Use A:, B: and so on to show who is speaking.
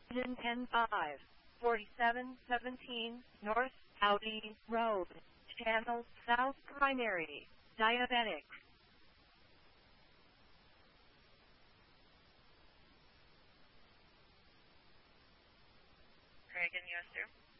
A: 105, 4717 North Audi Road, Channel South Primary, Diabetic.
B: Reagan, US 2.